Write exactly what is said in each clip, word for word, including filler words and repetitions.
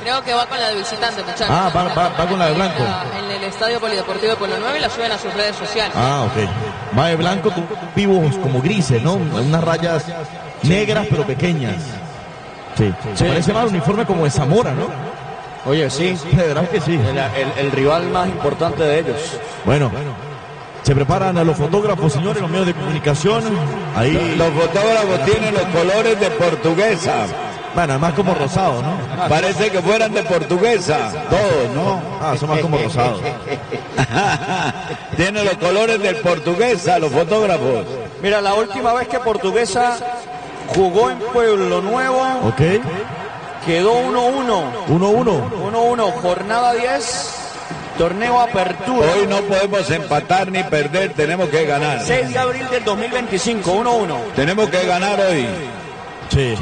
Creo que va con la de visitante, muchachos. Ah, va, va, va con la de blanco. En el Estadio Polideportivo de Pueblo Nuevo y la suben a sus redes sociales. Ah, ok. Va de blanco con vivos como grises, ¿no? Unas rayas negras pero pequeñas. Sí. Se parece más al uniforme como de Zamora, ¿no? Oye, sí. De verdad que sí. El, el, el rival más importante de ellos. Bueno. Se preparan a los fotógrafos, señores, los medios de comunicación. Ahí. Los fotógrafos tienen los colores de Portuguesa. Bueno, más como rosado, ¿no? Parece que fueran de Portuguesa. Todos, ¿no? Ah, son más como rosados. Tienen los colores del Portuguesa, los fotógrafos. Mira, la última vez que Portuguesa jugó en Pueblo Nuevo. Ok. Quedó uno uno. uno uno. uno uno, jornada diez. Torneo Apertura. Hoy no podemos empatar ni perder, tenemos que ganar. seis de abril del dos mil veinticinco, uno uno. Tenemos que ganar hoy. Sí.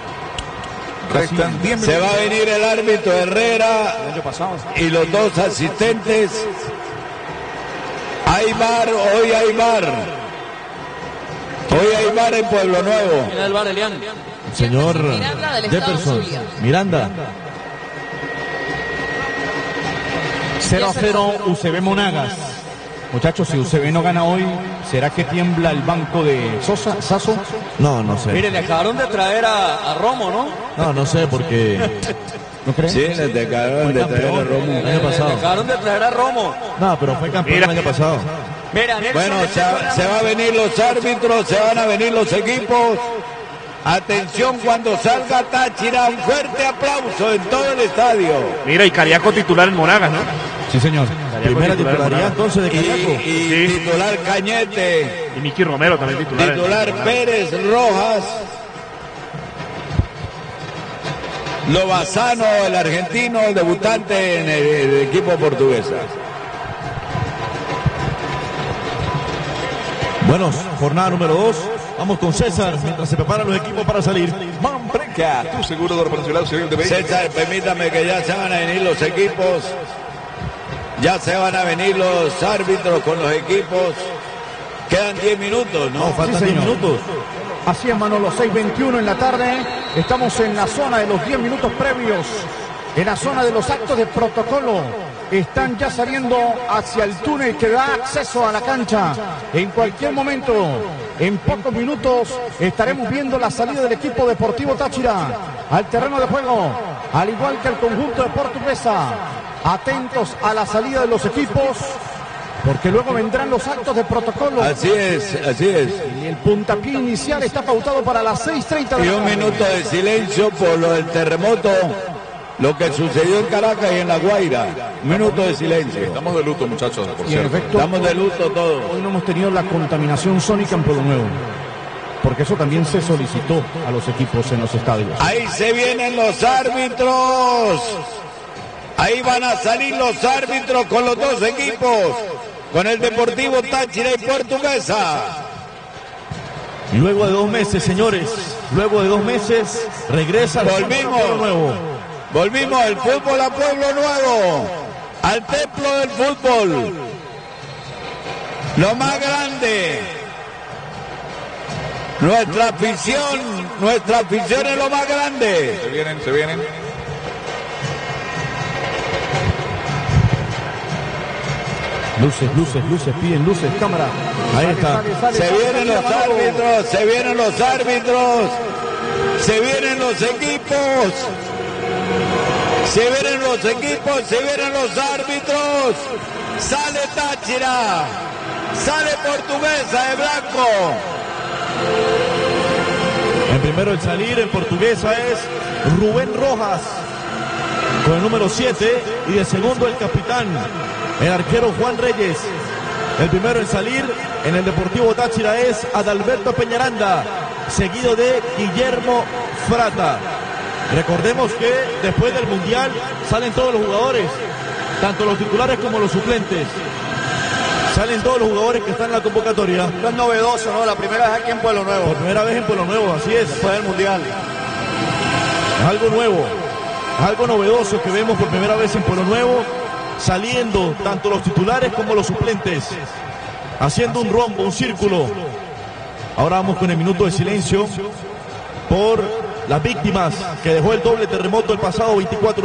Se va a venir el árbitro Herrera y los dos asistentes. Hay bar, hoy hay bar. Hoy hay bar en Pueblo Nuevo. En el bar Elian. Señor Jefferson, Miranda. cero a cero U C B Monagas. Muchachos, si U C B no gana hoy, ¿será que tiembla el banco de Sosa, Sasso? No, no sé. Mire, le acabaron de traer a, a Romo, ¿no? No, no sé, porque... ¿No creen? Sí, les acabaron de traer a Romo. El año pasado. Le acabaron de traer a Romo. No, pero fue campeón el año pasado. Mira, bueno, se, se va a venir los árbitros, se van a venir los equipos. Atención cuando salga Táchira, un fuerte aplauso en todo el estadio. Mira, y Cariaco titular en Monagas, ¿no? Sí, señor. Cariaco Primera titular titularidad entonces de Cariaco. Y, y Sí. titular Cañete. Y Miki Romero también titular. Titular en Pérez Rojas. Lobazano, el argentino, el debutante en el, el equipo portuguesa. Bueno, jornada número dos. Vamos con César mientras se preparan los equipos para salir. Mampreca, tu seguro de profesional civil de vehículos. César, permítame que ya se van a venir los equipos. Ya se van a venir los árbitros con los equipos. Quedan diez minutos, ¿no? No, faltan Sí, diez señor. minutos. Así es, Manolo, seis veintiuno en la tarde. Estamos en la zona de los diez minutos previos. En la zona de los actos de protocolo. Están ya saliendo hacia el túnel que da acceso a la cancha. En cualquier momento, en pocos minutos, estaremos viendo la salida del equipo deportivo Táchira al terreno de juego, al igual que el conjunto de Portuguesa. Atentos a la salida de los equipos, porque luego vendrán los actos de protocolo. Así es, así es. Y el puntapié inicial está pautado para las seis treinta de Y la un tarde. minuto de silencio por lo del terremoto, lo que sucedió en Caracas y en La Guaira. Un minuto de silencio. Estamos de luto, muchachos, por Y en cierto. efecto, Estamos de luto todos. hoy no hemos tenido la contaminación sónica en Pueblo Nuevo, porque eso también se solicitó a los equipos en los estadios. Ahí se vienen los árbitros. Ahí van a salir los árbitros con los dos equipos. Con el Deportivo Táchira y Portuguesa. Luego de dos meses, señores, luego de dos meses, regresa al Volvimos. Pueblo Nuevo. Volvimos al fútbol a Pueblo Nuevo. Al templo del fútbol. Lo más grande. Nuestra afición, nuestra afición es lo más grande. Se vienen, se vienen. Luces, luces, luces, piden luces, cámara. Ahí está. Se vienen los árbitros, se vienen los árbitros, se vienen los equipos, se vienen los equipos, se vienen los árbitros. Sale Táchira, sale Portuguesa de blanco. En primero el salir en Portuguesa es Rubén Rojas con el número siete y de segundo el capitán, el arquero Juan Reyes. El primero en salir en el Deportivo Táchira es Adalberto Peñaranda, seguido de Guillermo Frata. Recordemos que después del Mundial salen todos los jugadores, tanto los titulares como los suplentes. Salen todos los jugadores que están en la convocatoria. Esto es novedoso, ¿no? La primera vez aquí en Pueblo Nuevo. Por primera vez en Pueblo Nuevo, así es. Después del Mundial. Es algo nuevo, es algo novedoso que vemos por primera vez en Pueblo Nuevo, saliendo tanto los titulares como los suplentes, haciendo un rombo, un círculo. Ahora vamos con el minuto de silencio por las víctimas que dejó el doble terremoto el pasado veinticuatro